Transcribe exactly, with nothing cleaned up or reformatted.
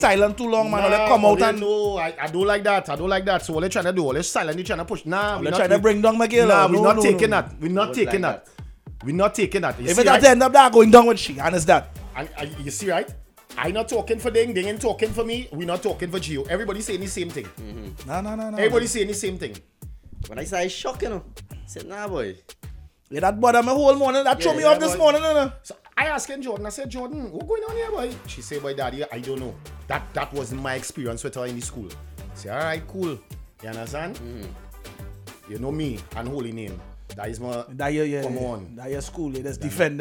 silent too long, man. Nah, Or they come out and... No, I, I don't like that. I don't like that. So what they trying to do? All they silent, they trying to push. Nah, They we're not trying to we- bring down Miguel. Nah, no, we're not no, taking no. that. We're not Don't taking like that. We're not taking that. You If see, it does right? end up that going down with she, and it's that. And, and you see, right? I not talking for Ding, Ding ain't talking for me. We not talking for Gio. Everybody saying the same thing. No, no, no, no. Everybody saying the same thing. When I say shock, you know, I said, nah, boy. Yeah, that bother me whole morning. That threw Yeah, me yeah, off this boy. morning, no, no. So I asked Jordan, I said, Jordan, what going on here, boy? She said, boy, daddy, I don't know. That that wasn't my experience with her in the school. I said, all right, cool. You understand? You know me and holy name. That is my, That year, yeah, come yeah. on. That year school, yeah, that's defend